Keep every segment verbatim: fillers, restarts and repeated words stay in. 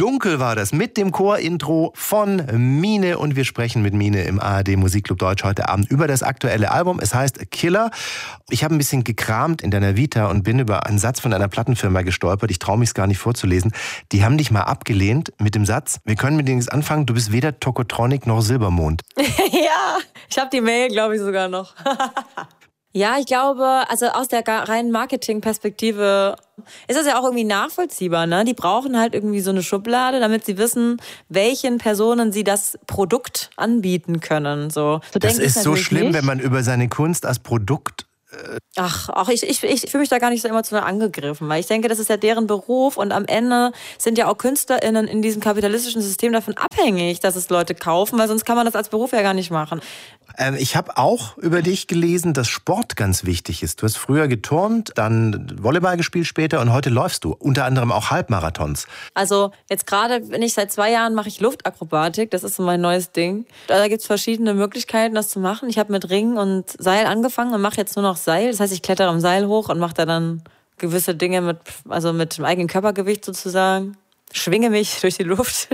Dunkel war das mit dem Chorintro von Mine und wir sprechen mit Mine im A R D Musikclub Deutsch heute Abend über das aktuelle Album. Es heißt Killer. Ich habe ein bisschen gekramt in deiner Vita und bin über einen Satz von einer Plattenfirma gestolpert. Ich traue mich es gar nicht vorzulesen. Die haben dich mal abgelehnt mit dem Satz, wir können mit nichts anfangen, du bist weder Tokotronic noch Silbermond. Ja, ich habe die Mail, glaube ich, sogar noch. Ja, ich glaube, also aus der reinen Marketingperspektive ist das ja auch irgendwie nachvollziehbar, ne? Die brauchen halt irgendwie so eine Schublade, damit sie wissen, welchen Personen sie das Produkt anbieten können. So, so das ist so schlimm, nicht. Wenn man über seine Kunst als Produkt... Ach, auch ich, ich, ich fühle mich da gar nicht so emotional angegriffen, weil ich denke, das ist ja deren Beruf und am Ende sind ja auch KünstlerInnen in diesem kapitalistischen System davon abhängig, dass es Leute kaufen, weil sonst kann man das als Beruf ja gar nicht machen. Ähm, ich habe auch über dich gelesen, dass Sport ganz wichtig ist. Du hast früher geturnt, dann Volleyball gespielt später und heute läufst du, unter anderem auch Halbmarathons. Also jetzt gerade bin ich seit zwei Jahren mache ich Luftakrobatik, das ist so mein neues Ding. Da gibt es verschiedene Möglichkeiten, das zu machen. Ich habe mit Ring und Seil angefangen und mache jetzt nur noch Seil. Das heißt, ich klettere am Seil hoch und mache da dann gewisse Dinge mit, also mit dem eigenen Körpergewicht sozusagen. Schwinge mich durch die Luft.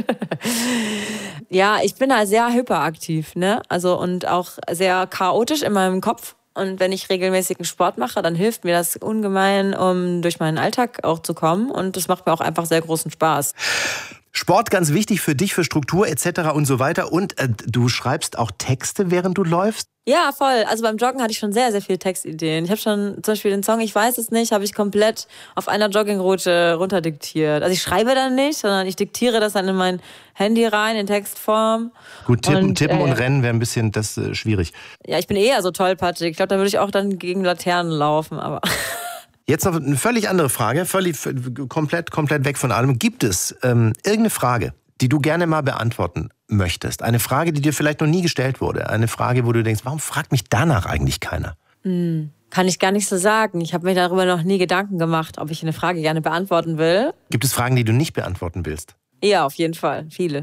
Ja, ich bin da sehr hyperaktiv, ne? Also und auch sehr chaotisch in meinem Kopf. Und wenn ich regelmäßigen Sport mache, dann hilft mir das ungemein, um durch meinen Alltag auch zu kommen. Und das macht mir auch einfach sehr großen Spaß. Sport ganz wichtig für dich, für Struktur et cetera und so weiter. Und äh, du schreibst auch Texte, während du läufst? Ja, voll. Also beim Joggen hatte ich schon sehr, sehr viele Textideen. Ich habe schon zum Beispiel den Song Ich weiß es nicht, habe ich komplett auf einer Joggingroute runterdiktiert. Also ich schreibe dann nicht, sondern ich diktiere das dann in mein Handy rein, in Textform. Gut, tippen, und, tippen äh, und rennen wäre ein bisschen das äh, schwierig. Ja, ich bin eher so tollpatschig. Ich glaube, da würde ich auch dann gegen Laternen laufen, aber... Jetzt noch eine völlig andere Frage, völlig komplett, komplett weg von allem. Gibt es ähm, irgendeine Frage, die du gerne mal beantworten möchtest? Eine Frage, die dir vielleicht noch nie gestellt wurde? Eine Frage, wo du denkst, warum fragt mich danach eigentlich keiner? Hm, kann ich gar nicht so sagen. Ich habe mir darüber noch nie Gedanken gemacht, ob ich eine Frage gerne beantworten will. Gibt es Fragen, die du nicht beantworten willst? Ja, auf jeden Fall. Viele.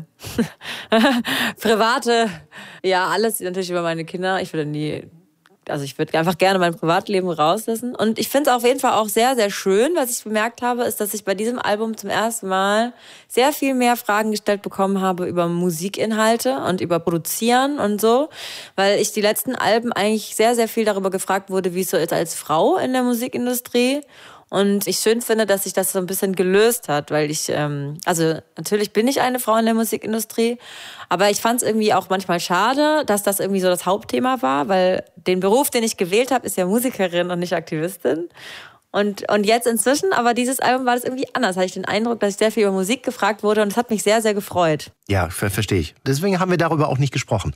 Private, ja, alles natürlich über meine Kinder. Ich würde nie... Also ich würde einfach gerne mein Privatleben rauslassen. Und ich finde es auf jeden Fall auch sehr, sehr schön. Was ich bemerkt habe, ist, dass ich bei diesem Album zum ersten Mal sehr viel mehr Fragen gestellt bekommen habe über Musikinhalte und über Produzieren und so. Weil ich die letzten Alben eigentlich sehr, sehr viel darüber gefragt wurde, wie es so ist als Frau in der Musikindustrie. Und ich schön finde, dass sich das so ein bisschen gelöst hat, weil ich, ähm, also natürlich bin ich eine Frau in der Musikindustrie, aber ich fand es irgendwie auch manchmal schade, dass das irgendwie so das Hauptthema war, weil den Beruf, den ich gewählt habe, ist ja Musikerin und nicht Aktivistin. Und, und jetzt inzwischen, aber dieses Album war das irgendwie anders. Hatte ich den Eindruck, dass ich sehr viel über Musik gefragt wurde und das hat mich sehr, sehr gefreut. Ja, ver- verstehe ich. Deswegen haben wir darüber auch nicht gesprochen.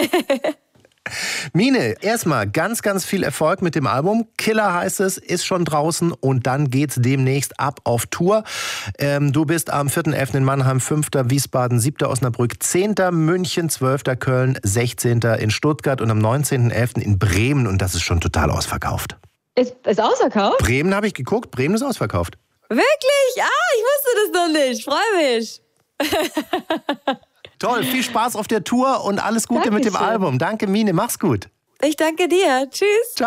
Mine, erstmal ganz, ganz viel Erfolg mit dem Album. Killer heißt es, ist schon draußen und dann geht's demnächst ab auf Tour. Ähm, du bist am vierten elften in Mannheim, fünften Wiesbaden, siebten Osnabrück, zehnten München, zwölften Köln, sechzehnten in Stuttgart und am neunzehnten elften in Bremen und das ist schon total ausverkauft. Ist, ist ausverkauft? Bremen habe ich geguckt, Bremen ist ausverkauft. Wirklich? Ah, ich wusste das noch nicht. Freue mich. Toll, viel Spaß auf der Tour und alles Gute Dankeschön. mit dem Album. Danke, Mine, mach's gut. Ich danke dir. Tschüss. Ciao.